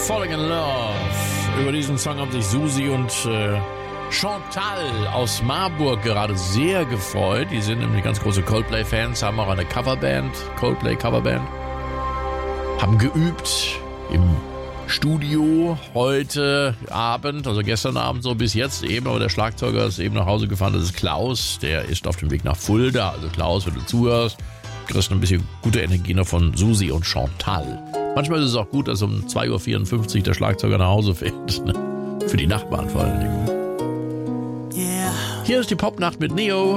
Falling in Love. Über diesen Song haben sich Susi und Chantal aus Marburg gerade sehr gefreut. Die sind nämlich ganz große Coldplay-Fans, haben auch eine Coverband, Coldplay-Coverband. Haben geübt im Studio heute Abend, also gestern Abend so bis jetzt eben, aber der Schlagzeuger ist eben nach Hause gefahren, das ist Klaus, der ist auf dem Weg nach Fulda, also Klaus, wenn du zuhörst, kriegst du ein bisschen gute Energie noch von Susi und Chantal. Manchmal ist es auch gut, dass um 2.54 Uhr der Schlagzeuger nach Hause fährt, ne? Für die Nachbarn vor allen Dingen. Yeah. Hier ist die Popnacht mit Neo.